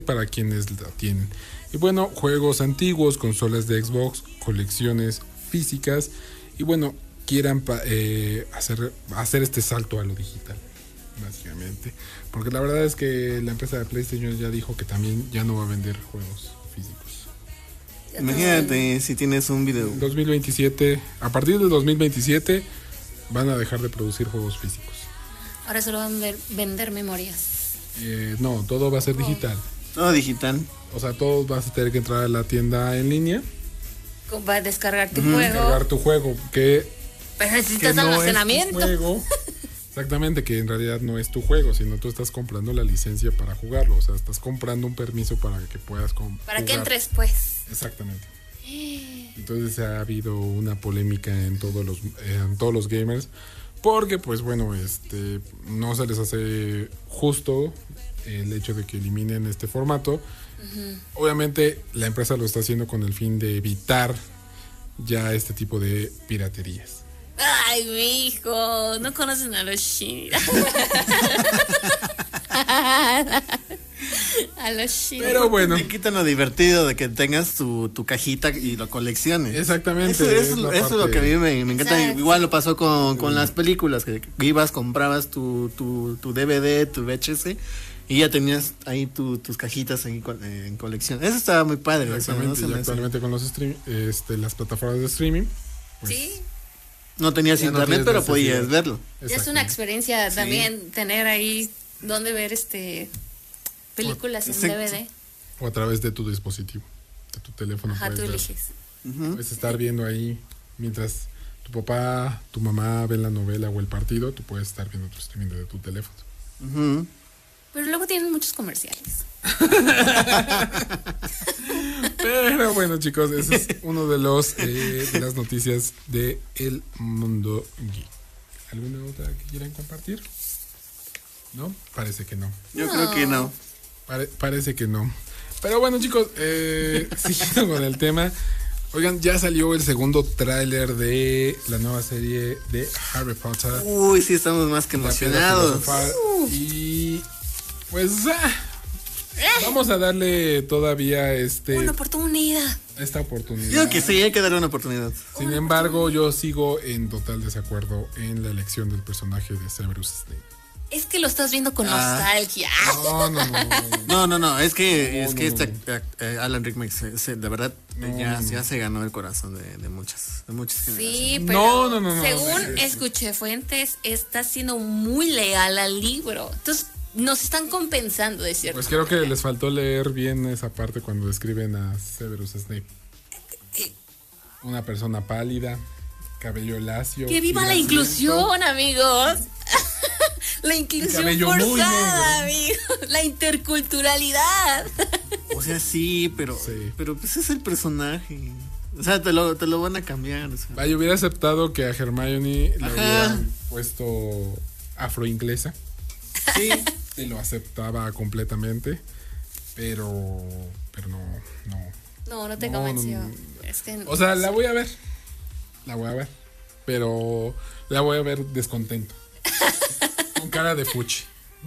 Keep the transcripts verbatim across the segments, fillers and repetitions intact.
para quienes la tienen. Y bueno, juegos antiguos, consolas de Xbox, colecciones físicas y bueno, quieran eh, hacer, hacer este salto a lo digital, básicamente. Porque la verdad es que la empresa de PlayStation ya dijo que también ya no va a vender juegos físicos. Imagínate si tienes un video. dos mil veintisiete, a partir del dos mil veintisiete van a dejar de producir juegos físicos. Ahora solo van a ver, vender memorias. Eh, no, todo va a ser digital. Todo digital. O sea, todos vas a tener que entrar a la tienda en línea. Va a descargar tu uh-huh. juego. Descargar tu juego, que... Pero necesitas que no almacenamiento. Es tu juego. Exactamente, que en realidad no es tu juego, sino tú estás comprando la licencia para jugarlo. O sea, estás comprando un permiso para que puedas com- Para jugar. que entres, pues. Exactamente. Entonces ha habido una polémica en todos los en todos los gamers porque pues bueno, este no se les hace justo el hecho de que eliminen este formato. Uh-huh. Obviamente la empresa lo está haciendo con el fin de evitar ya este tipo de piraterías. Ay, mijo, no conocen a los chinos. A los chinos. Pero bueno, te quitan lo divertido de que tengas tu, tu cajita y lo colecciones. Exactamente. Eso, eso, es, eso es lo que a mí me, me encanta. Exacto. Igual lo pasó con, con las películas, que ibas, comprabas tu, tu, tu D V D, tu V H S y ya tenías ahí tu, tus cajitas ahí eh, en colección. Eso estaba muy padre. Exactamente. Eso, ¿no? Y actualmente con los stream, este, las plataformas de streaming. Pues, sí. No tenías internet, no pero podías verlo. Ya es una experiencia sí. también tener ahí donde ver este películas o, en D V D. O a través de tu dispositivo, de tu teléfono. Ajá, tú eliges. Uh-huh. Puedes estar viendo ahí mientras tu papá, tu mamá ven la novela o el partido, tú puedes estar viendo tu streaming de tu teléfono. Uh-huh. Pero luego tienen muchos comerciales. Pero bueno, chicos, ese es uno de los eh, de las noticias de el mundo geek. ¿Alguna otra que quieran compartir? ¿No? Parece que no. Yo no. creo que no. Pare- parece que no. Pero bueno, chicos, eh, siguiendo con el tema. Oigan, ya salió el segundo tráiler de la nueva serie de Harry Potter. Uy, sí, estamos más que emocionados. Uh. Y pues ah, vamos a darle todavía este una oportunidad. Esta oportunidad. Yo que sí, hay que darle una oportunidad. Sin una embargo, oportunidad. yo sigo en total desacuerdo en la elección del personaje de Severus Snape. Es que lo estás viendo con ah. nostalgia. No, no, no. No, no, no, no es que, no, es no, que no, este no. Eh, Alan Rickman, se, se, de verdad, no, ya, no. ya se ganó el corazón de, de muchas, de muchas generaciones. Sí, pero no, no, no, no, según no, no, escuché fuentes, está siendo muy leal al libro. Entonces, nos están compensando de cierto. Pues creo manera. que les faltó leer bien esa parte cuando describen a Severus Snape. Una persona pálida, cabello lacio. ¡Que viva la inclusión, amigos! La inclusión forzada, amigos. La interculturalidad. O sea, sí, pero sí. pero pues es el personaje. O sea, te lo, te lo van a cambiar. O sea. Vaya, hubiera aceptado que a Hermione le hubieran puesto afroinglesa. Sí, te lo aceptaba completamente. Pero, pero no, no. No, no te no, convenció. No, no. Es que o sea, la voy a ver. La voy a ver. Pero la voy a ver descontento. Con cara de fuchi.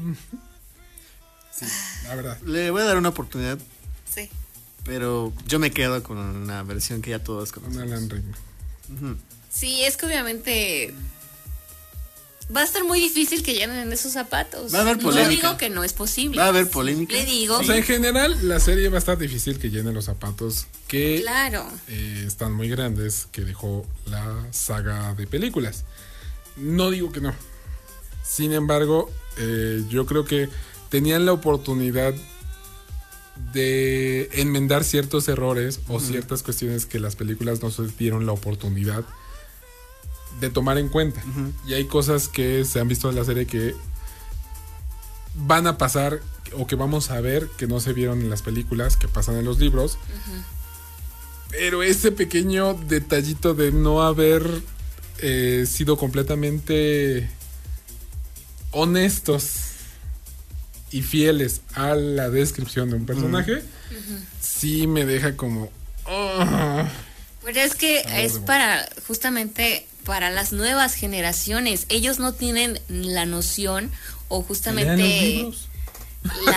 Sí, la verdad. Le voy a dar una oportunidad. Sí. Pero yo me quedo con una versión que ya todos conocen. Alan Rickman. Uh-huh. Sí, es que obviamente va a estar muy difícil que llenen en esos zapatos. Va a haber polémica. No digo que no es posible. Va a haber polémica. Le digo. O sea, en general, la serie va a estar difícil que llenen los zapatos que claro. eh, están muy grandes que dejó la saga de películas. No digo que no. Sin embargo, eh, yo creo que tenían la oportunidad de enmendar ciertos errores o uh-huh. ciertas cuestiones que las películas no se dieron la oportunidad de tomar en cuenta. Uh-huh. Y hay cosas que se han visto en la serie que van a pasar o que vamos a ver que no se vieron en las películas, que pasan en los libros. Uh-huh. Pero ese pequeño detallito de no haber eh, sido completamente honestos y fieles a la descripción de un personaje, uh-huh. sí me deja como... Oh. Pero es que es para, justamente, para las nuevas generaciones. Ellos no tienen la noción o justamente... ¿Lean los libros? La